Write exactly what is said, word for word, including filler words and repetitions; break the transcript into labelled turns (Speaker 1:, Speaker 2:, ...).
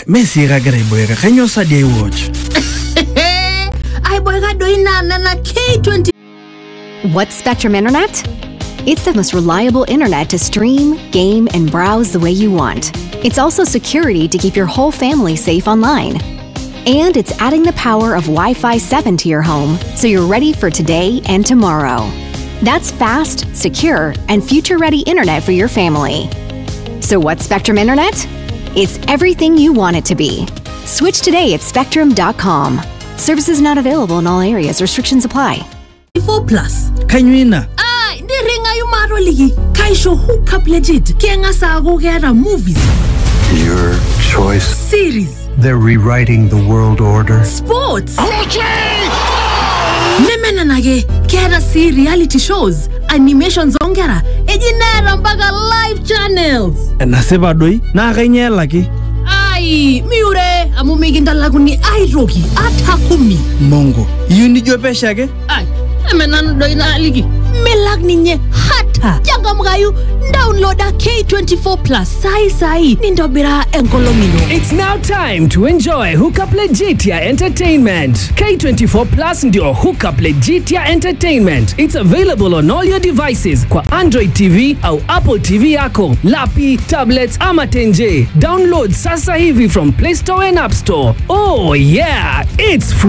Speaker 1: Messi ragara iboyega kanyo sadia watch.
Speaker 2: I boyega doina na K twenty.
Speaker 3: What's Spectrum Internet? It's the most reliable internet to stream, game, and browse the way you want. It's also security to keep your whole family safe online. And it's adding the power of Wi-Fi seven to your home, so you're ready for today and tomorrow. That's fast, secure, and future-ready internet for your family. So what's Spectrum Internet? It's everything you want it to be. Switch today at spectrum dot com. Services not available in all areas. Restrictions apply.
Speaker 2: four plus.
Speaker 1: Kanyuina.
Speaker 2: Ah, ndi ringa yu maro ligi. Kaisho hook up legit. Kenga sago gera movies.
Speaker 4: Your choice.
Speaker 2: Series.
Speaker 4: They're rewriting the world order.
Speaker 2: Sports. Nemena nage kera si reality shows, animations ongera, ejinera mpaka live channels.
Speaker 1: Naseba doi na kanyela ki.
Speaker 2: Ai, miure amumiginda laguni ai rogi atakumi.
Speaker 1: Mongo, yuni jopesha ke?
Speaker 2: Ai, emena doi na ligi. Melag ninye hata. Jaga mgayu downloada K twenty-four plus sai sai nindobira enkolomino.
Speaker 5: It's now time to enjoy Hookup Legitia Entertainment. K twenty-four plus ndio Hookup Legitia Entertainment. It's available on all your devices kwa Android T V au Apple T V yako, lapi, tablets ama tenje. Download sasa hivi from Play Store and App Store. Oh yeah, it's free.